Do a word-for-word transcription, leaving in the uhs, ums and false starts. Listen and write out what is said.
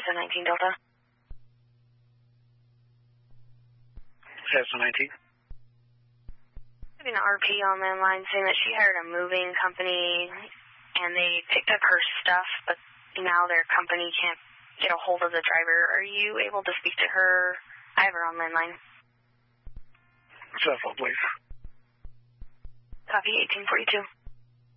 S O nineteen Delta. S O nineteen. Having an R P on my line saying that she hired a moving company and they picked up her stuff, but now their company can't get a hold of the driver. Are you able to speak to her? I have her on landline. Cell phone, please. Copy, eighteen forty-two.